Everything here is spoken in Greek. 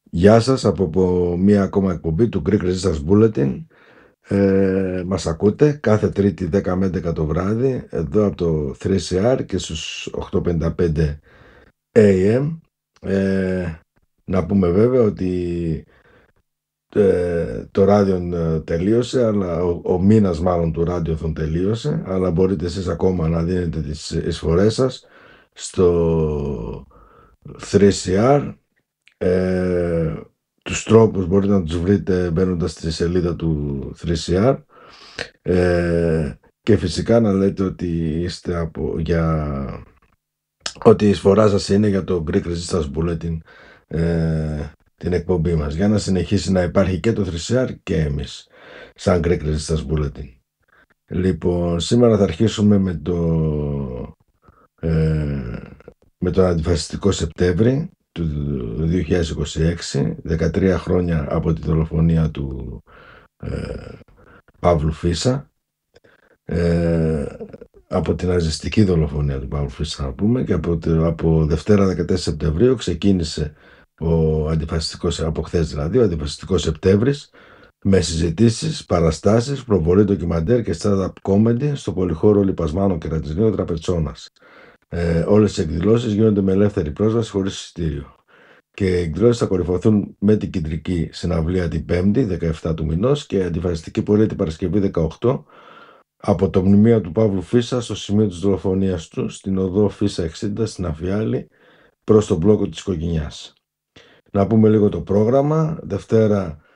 Γεια σας από μία ακόμα εκπομπή του Greek Resistance Bulletin. Μας ακούτε κάθε Τρίτη 10 με 11 το βράδυ εδώ από το 3CR και στους 8:55 AM. Να πούμε βέβαια ότι το ράδιο τελείωσε, αλλά ο μήνας μάλλον του ράδιοθον τελείωσε, αλλά μπορείτε εσείς ακόμα να δίνετε τις εισφορές σας στο 3CR. Τους τρόπους μπορείτε να τους βρείτε μπαίνοντας στη σελίδα του 3CR, και φυσικά να λέτε ότι είστε ότι η εισφορά σας είναι για το Greek Resistance Bulletin, την εκπομπή μας, για να συνεχίσει να υπάρχει και το 3CR και εμείς σαν Greek Resistance Bulletin. Λοιπόν, σήμερα θα αρχίσουμε με τον αντιφασιστικό Σεπτέμβρη του 2026, 13 χρόνια από τη δολοφονία του Παύλου Φίσα, από την ναζιστική δολοφονία του Παύλου Φίσα να πούμε, και από Δευτέρα 14 Σεπτεμβρίου ξεκίνησε από χθες δηλαδή, ο αντιφασιστικός Σεπτέμβρης, με συζητήσεις, παραστάσεις, προβολή ντοκιμαντέρ και stand-up comedy στο πολυχώρο Λιπασμάνων Κερατζηνίου Τραπετσόνας. Όλες οι εκδηλώσεις γίνονται με ελεύθερη πρόσβαση χωρίς εισιτήριο. Και οι εκδηλώσεις θα κορυφωθούν με την κεντρική συναυλία την 5η, 17 του μηνός, και αντιφασιστική πορεία την Παρασκευή 18, από το μνημείο του Παύλου Φίσα στο σημείο της δολοφονίας του, στην οδό Φίσα 60, στην Αφιάλη, προς τον μπλόκο της Κοκκινιάς. Να πούμε λίγο το πρόγραμμα. Δευτέρα